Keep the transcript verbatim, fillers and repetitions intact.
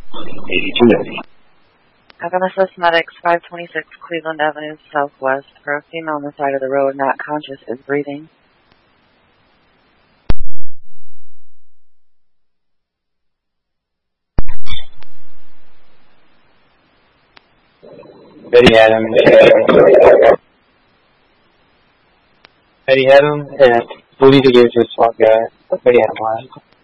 eighty-two ninety. Having assist medics, five twenty-six Cleveland Avenue Southwest, for a female on the side of the road, not conscious, is breathing. Betty had him. Betty had him, and believe he gave it to a SWAT guy. Betty had him last.